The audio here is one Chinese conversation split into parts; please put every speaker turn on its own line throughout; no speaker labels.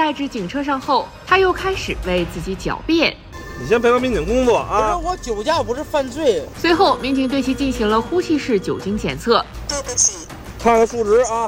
带至警车上后，他又开始为自己狡辩。
你先配合民警工作啊！
不是我酒驾不是犯罪。
随后，民警对其进行了呼气式酒精检测。
对不起，
看看数值啊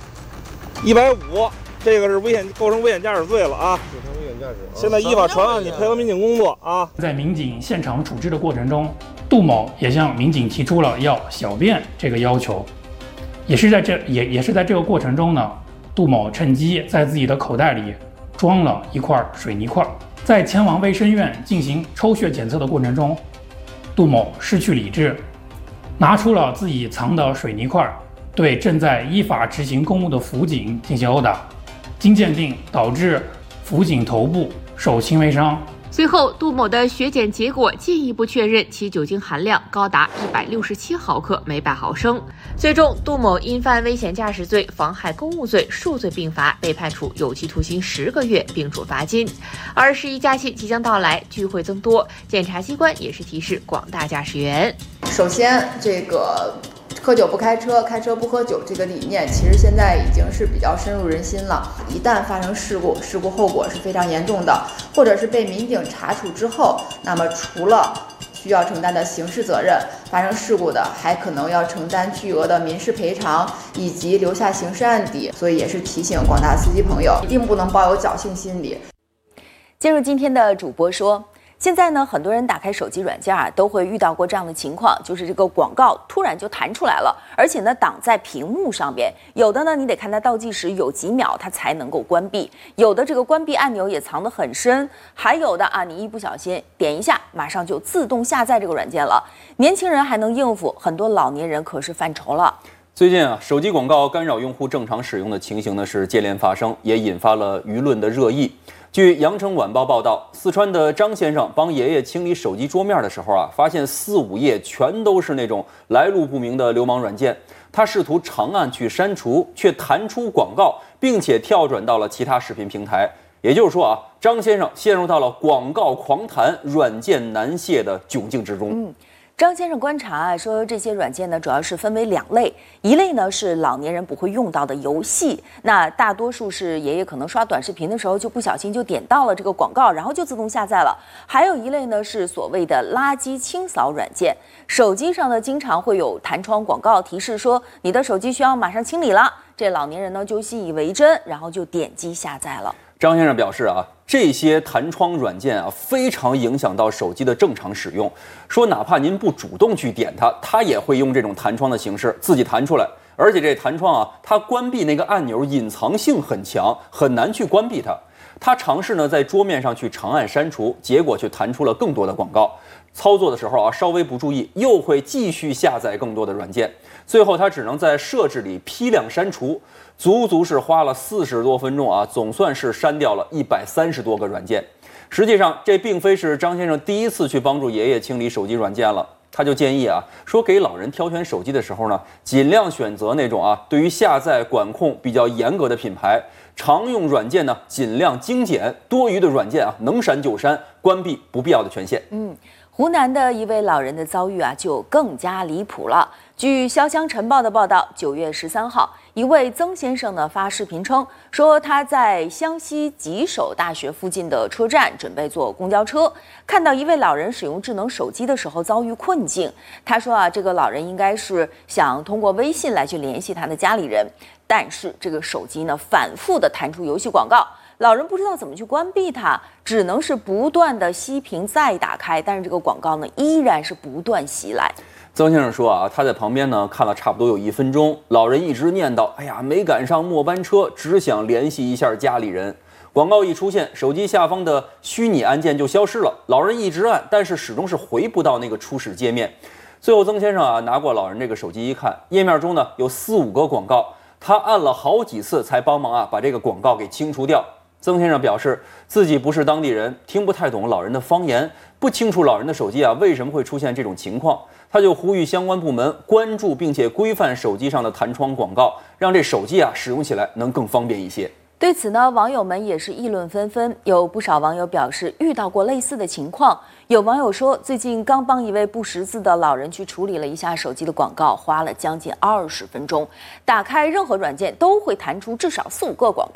，150，这个是构成危险驾驶罪了啊！构成危险驾驶。现在依法传唤你配合民警工作啊！
在民警现场处置的过程中，杜某也向民警提出了要小便这个要求。也是在这个过程中呢，杜某趁机在自己的口袋里装了一块水泥块。在前往卫生院进行抽血检测的过程中，杜某失去理智，拿出了自己藏的水泥块，对正在依法执行公务的辅警进行殴打。经鉴定，导致辅警头部受轻微伤。
随后，杜某的血检结果进一步确认其酒精含量高达167毫克每100毫升。最终，杜某因犯危险驾驶罪、妨害公务罪数罪并罚，被判处有期徒刑10个月，并处罚金。而11假期即将到来，聚会增多，检察机关也是提示广大驾驶员：
首先，这个喝酒不开车，开车不喝酒这个理念，其实现在已经是比较深入人心了。一旦发生事故，事故后果是非常严重的，或者是被民警查处之后，那么除了需要承担的刑事责任，发生事故的还可能要承担巨额的民事赔偿，以及留下刑事案底。所以也是提醒广大司机朋友，一定不能抱有侥幸心理。
进入今天的主播说。现在呢，很多人打开手机软件都会遇到过这样的情况，就是这个广告突然就弹出来了，而且呢挡在屏幕上边。有的呢你得看它倒计时有几秒它才能够关闭，有的这个关闭按钮也藏得很深，还有的你一不小心点一下，马上就自动下载这个软件了。年轻人还能应付，很多老年人可是犯愁了。
最近手机广告干扰用户正常使用的情形呢是接连发生，也引发了舆论的热议。据羊城晚报报道，四川的张先生帮爷爷清理手机桌面的时候发现4、5页全都是那种来路不明的流氓软件。他试图长按去删除，却弹出广告，并且跳转到了其他视频平台。也就是说张先生陷入到了广告狂弹、软件难卸的窘境之中。
张先生观察说，这些软件呢主要是分为2类，一类呢是老年人不会用到的游戏，那大多数是爷爷可能刷短视频的时候就不小心就点到了这个广告，然后就自动下载了。还有一类呢是所谓的垃圾清扫软件，手机上呢经常会有弹窗广告提示说你的手机需要马上清理了，这老年人呢就信以为真，然后就点击下载了。
张先生表示这些弹窗软件非常影响到手机的正常使用，说哪怕您不主动去点它，它也会用这种弹窗的形式自己弹出来。而且这弹窗它关闭那个按钮隐藏性很强，很难去关闭它。他尝试呢在桌面上去长按删除，结果却弹出了更多的广告。操作的时候稍微不注意，又会继续下载更多的软件。最后他只能在设置里批量删除，足足是花了40多分钟总算是删掉了130多个软件。实际上这并非是张先生第一次去帮助爷爷清理手机软件了。他就建议说给老人挑选手机的时候呢，尽量选择那种对于下载管控比较严格的品牌，常用软件呢尽量精简，多余的软件能删就删，关闭不必要的权限。
湖南的一位老人的遭遇就更加离谱了。据潇湘晨报的报道，9月13号，一位曾先生呢发视频称，说他在湘西吉首大学附近的车站准备坐公交车，看到一位老人使用智能手机的时候遭遇困境。他说这个老人应该是想通过微信来去联系他的家里人，但是这个手机呢反复的弹出游戏广告。老人不知道怎么去关闭它，只能是不断的熄屏再打开，但是这个广告呢依然是不断袭来。
曾先生说他在旁边呢看了差不多有1分钟，老人一直念叨，哎呀没赶上末班车，只想联系一下家里人。广告一出现，手机下方的虚拟按键就消失了，老人一直按，但是始终是回不到那个初始界面。最后曾先生拿过老人这个手机一看，页面中呢有4、5个广告，他按了好几次才帮忙把这个广告给清除掉。曾先生表示自己不是当地人，听不太懂老人的方言，不清楚老人的手机为什么会出现这种情况。他就呼吁相关部门关注并且规范手机上的弹窗广告，让这手机使用起来能更方便一些。
对此呢，网友们也是议论纷纷，有不少网友表示遇到过类似的情况。有网友说，最近刚帮一位不识字的老人去处理了一下手机的广告，花了将近20分钟，打开任何软件都会弹出至少4、5个广告。